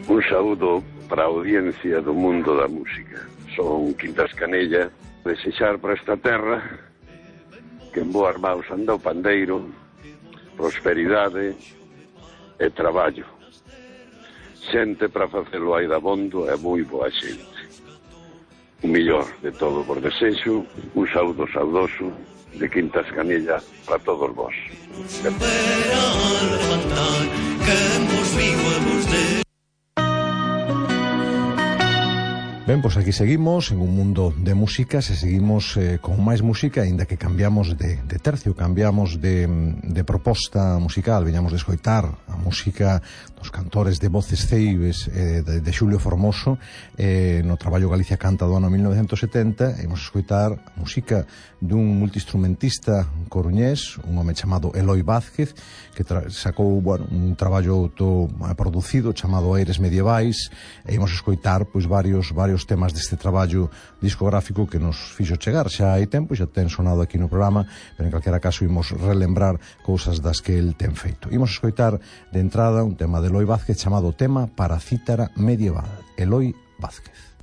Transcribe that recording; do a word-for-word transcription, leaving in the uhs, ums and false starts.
Un saúdo para a audiencia do mundo da música. Son Quintas Canella, desexar para esta terra que en boas maus anda o pandeiro, prosperidade e traballo. Xente para facelo aí dabondo e moi boa xente. O mellor de todo por desexo, un saúdo saudoso de Quintas Canella para todos vós. Ben, pois aquí seguimos en un mundo de músicas e seguimos eh, con máis música, aínda que cambiamos de, de tercio, cambiamos de, de proposta musical. Veñamos de escoitar a música dos cantores de Voces Ceibes eh, de, de Xulio Formoso eh, no traballo Galicia Canta do ano mil novecentos e setenta. E imos escoitar a música dun multiinstrumentista coruñés, un home chamado Eloi Vázquez, que sacou, bueno, un traballo autoproducido chamado Aires Medievais, e imos escoitar pois varios varios temas deste traballo discográfico que nos fixo chegar xa hai tempo, xa ten sonado aquí no programa, pero en calquera caso imos relembrar cousas das que el ten feito. Imos escoitar de entrada un tema de Eloi Vázquez chamado Tema para cítara medieval. Eloi Vázquez.